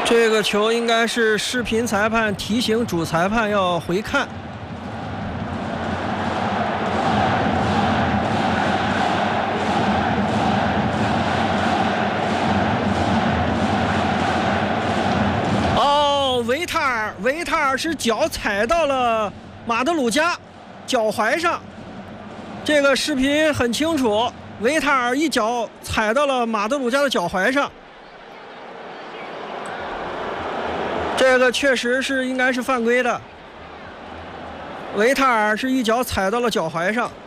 这个球应该是视频裁判提醒主裁判要回看。哦，维塔尔是脚踩到了马德鲁加脚踝上，这个视频很清楚，维塔尔一脚踩到了马德鲁加的脚踝上。这个确实是应该是犯规的，维塔尔是一脚踩到了脚踝上。